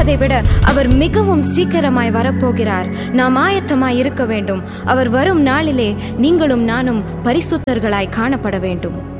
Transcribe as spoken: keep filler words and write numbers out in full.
நினைப்பதை விட அவர் மிகவும் சீக்கிரமாய் வரப்போகிறார். நாம் ஆயத்தமாய் இருக்க வேண்டும். அவர் வரும் நாளிலே நீங்களும் நானும் பரிசுத்தர்களாய் காணப்பட வேண்டும்.